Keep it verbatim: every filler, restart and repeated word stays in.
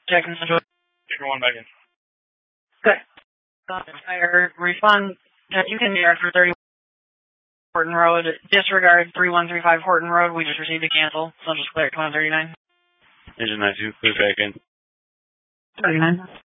Checking the door. Everyone back in. Good. Fire respond. You can be for thirty Horton Road. Disregard three one three five Horton Road. We just received a cancel. So just clear at one thirty-nine. Engine nine two, clear back in. thirty-nine.